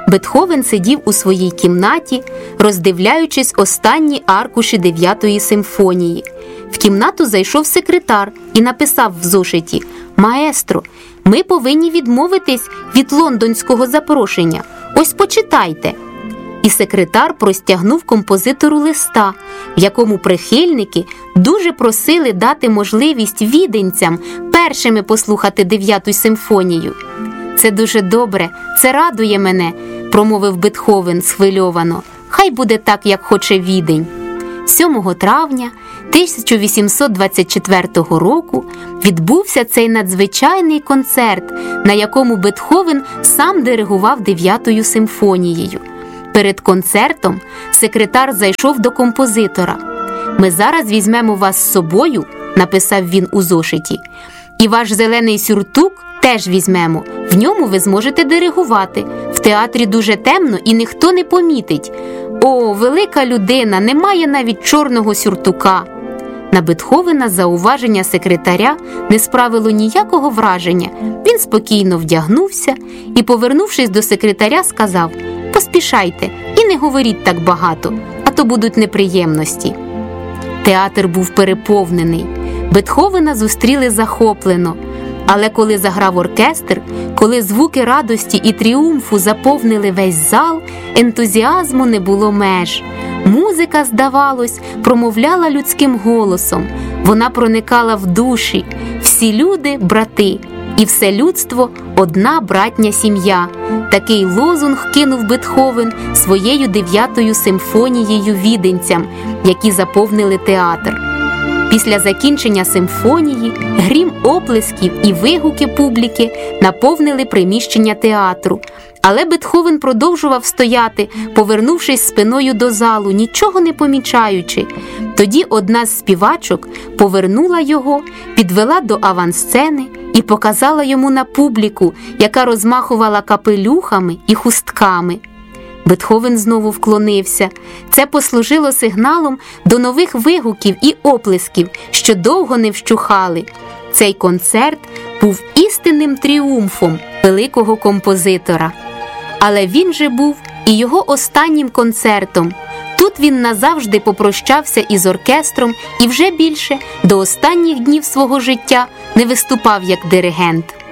Бетховен сидів у своїй кімнаті, роздивляючись останні аркуші 9-ї симфонії. В кімнату зайшов секретар і написав в зошиті: «Маестро, ми повинні відмовитись від лондонського запрошення. Ось почитайте». І секретар простягнув композитору листа, в якому прихильники дуже просили дати можливість віденцям першими послухати 9-ту симфонію. «Це дуже добре, це радує мене», – промовив Бетховен схвильовано. «Хай буде так, як хоче Відень». 7 травня 1824 року відбувся цей надзвичайний концерт, на якому Бетховен сам диригував 9-ю симфонією. Перед концертом секретар зайшов до композитора. «Ми зараз візьмемо вас з собою», – написав він у зошиті, «і ваш зелений сюртук теж візьмемо. В ньому ви зможете диригувати. В театрі дуже темно і ніхто не помітить. О, велика людина, не має навіть чорного сюртука». На Бетховена зауваження секретаря не справило ніякого враження. Він спокійно вдягнувся і, повернувшись до секретаря, сказав: «Поспішайте і не говоріть так багато, а то будуть неприємності». Театр був переповнений. Бетховена зустріли захоплено. Але коли заграв оркестр, коли звуки радості і тріумфу заповнили весь зал, ентузіазму не було меж. Музика, здавалось, промовляла людським голосом. Вона проникала в душі. Всі люди – брати, і все людство – одна братня сім'я. Такий лозунг кинув Бетховен своєю 9-ю симфонією віденцям, які заповнили театр. Після закінчення симфонії грім оплесків і вигуки публіки наповнили приміщення театру. Але Бетховен продовжував стояти, повернувшись спиною до залу, нічого не помічаючи. Тоді одна з співачок повернула його, підвела до авансцени і показала йому на публіку, яка розмахувала капелюхами і хустками. Бетховен знову вклонився. Це послужило сигналом до нових вигуків і оплесків, що довго не вщухали. Цей концерт був істинним тріумфом великого композитора. Але він же був і його останнім концертом. Тут він назавжди попрощався із оркестром і вже більше до останніх днів свого життя не виступав як диригент.